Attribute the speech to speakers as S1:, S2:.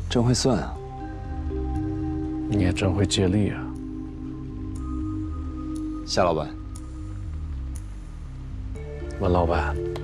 S1: 真会算啊！
S2: 你也真会借力啊，
S1: 夏老板。
S2: 文老板。